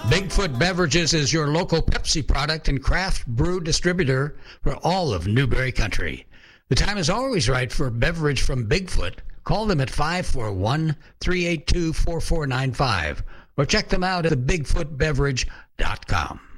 Bigfoot Beverages is your local Pepsi product and craft brew distributor for all of Newberry Country. The time is always right for a beverage from Bigfoot. Call them at 541-382-4495 or check them out at thebigfootbeverage.com.